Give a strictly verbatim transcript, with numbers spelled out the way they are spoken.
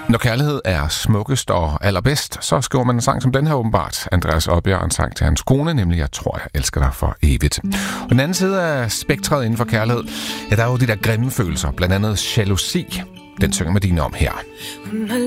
Når kærlighed er smukkest og allerbedst, så skriver man en sang som den her åbenbart. Andreas Oddbjerg en sang til hans kone, nemlig Jeg tror, jeg elsker dig for evigt. Og den anden side af spektret inden for kærlighed, ja, der er jo de der grimme følelser, blandt andet jalousi. Den synger Medina om her.